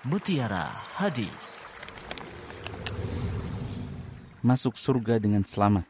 Mutiara Hadis. Masuk surga dengan selamat.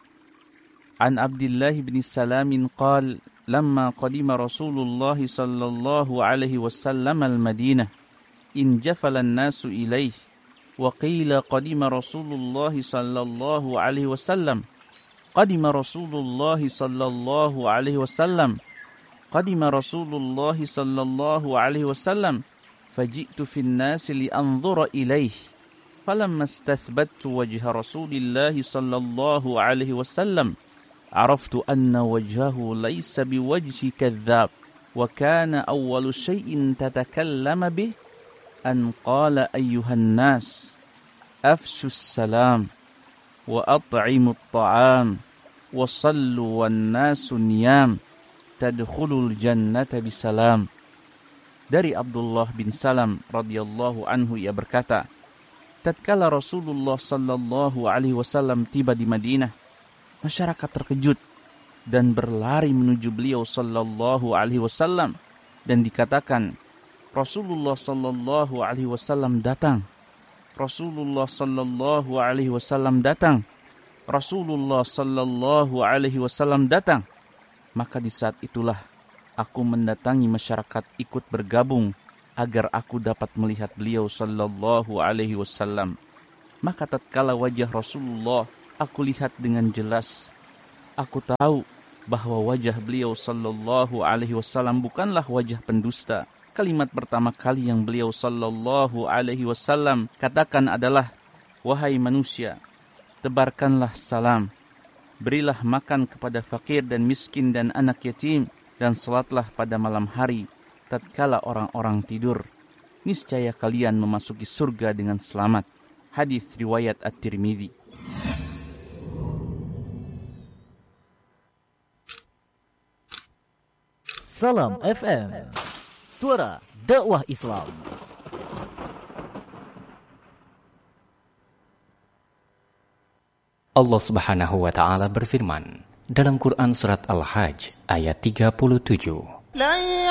An Abdullah bin Salam qala lamma qadima Rasulullah sallallahu alaihi wasallam al-Madinah injafala an-nasu ilayhi wa qila qadima Rasulullah sallallahu alaihi wasallam qadima Rasulullah sallallahu alaihi wasallam qadima Rasulullah sallallahu alaihi wasallam faji'tu fin nasi li anzura ilayhi falamma istathbattu wajha Rasulillah sallallahu alaihi wasallam araftu anna wajhahu laysa biwajhi kadhdhab wa kana awwalu shay'in tatakallama bih an qala ayyuhan nas afshus salam wa at'imut ta'am wa sallu wan nasu niyam tadkhulul jannata bisalam. Dari Abdullah bin Salam radhiyallahu anhu ia berkata, tatkala Rasulullah sallallahu alaihi wasallam tiba di Madinah, masyarakat terkejut dan berlari menuju beliau sallallahu alaihi wasallam dan dikatakan, Rasulullah sallallahu alaihi wasallam datang. Rasulullah sallallahu alaihi wasallam datang. Rasulullah sallallahu alaihi wasallam datang. Maka di saat itulah aku mendatangi masyarakat ikut bergabung agar aku dapat melihat beliau sallallahu alaihi wasallam. Maka tatkala wajah Rasulullah aku lihat dengan jelas, aku tahu bahwa wajah beliau sallallahu alaihi wasallam bukanlah wajah pendusta. Kalimat pertama kali yang beliau sallallahu alaihi wasallam katakan adalah, wahai manusia, tebarkanlah salam, berilah makan kepada fakir dan miskin dan anak yatim, dan salatlah pada malam hari tatkala orang-orang tidur. Niscaya kalian memasuki surga dengan selamat. Hadis riwayat At-Tirmidzi. Salam FM, suara dakwah Islam. Allah Subhanahu wa taala berfirman dalam Quran surat Al-Hajj ayat 37.